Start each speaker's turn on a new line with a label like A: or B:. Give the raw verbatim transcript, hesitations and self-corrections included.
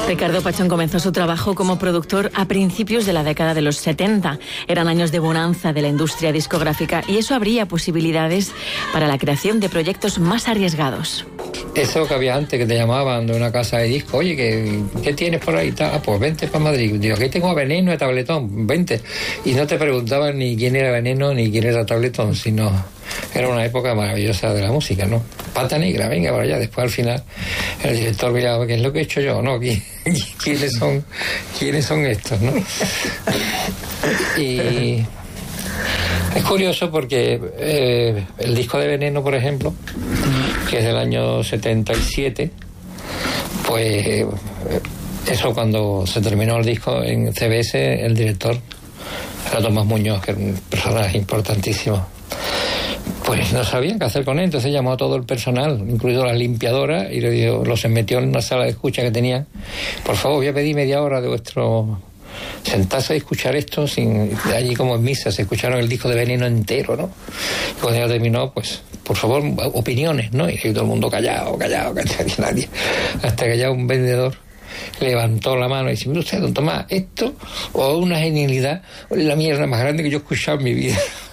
A: Ricardo Pachón comenzó su trabajo como productor a principios de la década de los setenta. Eran años de bonanza de la industria discográfica y eso abría posibilidades para la creación de proyectos más arriesgados.
B: Eso que había antes, que te llamaban de una casa de disco, oye, ¿qué, ¿qué tienes por ahí? Ah, pues vente para Madrid. Digo, aquí tengo a Veneno y Tabletón, vente. Y no te preguntaban ni quién era Veneno ni quién era Tabletón, sino era una época maravillosa de la música, ¿no? Pata Negra, venga para allá. Después al final el director miraba, ¿qué es lo que he hecho yo? ¿No? ¿Quiénes son, quiénes son estos, no? Y es curioso porque eh, el disco de Veneno, por ejemplo, que es del año setenta y siete, pues eso, cuando se terminó el disco en C B S, el director era Tomás Muñoz, que era un personaje importantísimo, pues no sabían qué hacer con él. Entonces llamó a todo el personal, incluido las limpiadoras, y le dijo, los metió en una sala de escucha que tenían. Por favor, voy a pedir media hora de vuestro... sentarse a escuchar esto, sin allí como en misa, se escucharon el disco de Veneno entero, ¿no? Y cuando ya terminó, pues, por favor, opiniones, ¿no? Y todo el mundo callado, callado, callado, nadie. Hasta que ya un vendedor levantó la mano y dice, mire usted, don Tomás, esto o una genialidad, la mierda más grande que yo he escuchado en mi vida.